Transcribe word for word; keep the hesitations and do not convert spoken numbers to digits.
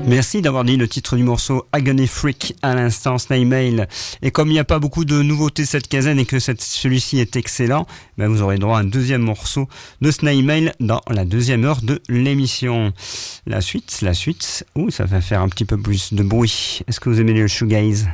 Merci d'avoir dit le titre du morceau Agony Freak à l'instant, Snail. Et comme il n'y a pas beaucoup de nouveautés cette quinzaine et que cette, celui-ci est excellent, ben vous aurez droit à un deuxième morceau de Snail dans la deuxième heure de l'émission. La suite, la suite, ouh, ça va faire un petit peu plus de bruit. Est-ce que vous aimez le shoegaze ?